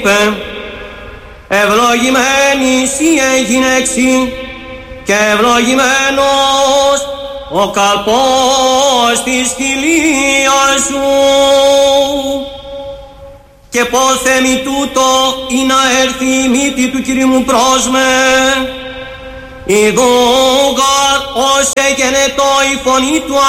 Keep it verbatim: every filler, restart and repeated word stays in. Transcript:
Ευλογημένη εσύ γυναίξη και ευλογημένος ο καρπός της κοιλίας σου. Και πόθε μη τούτο ή να έρθει η μύτη του Κυρίου μου πρόσμε, ειδούγαρ ως εγενετό η φωνή του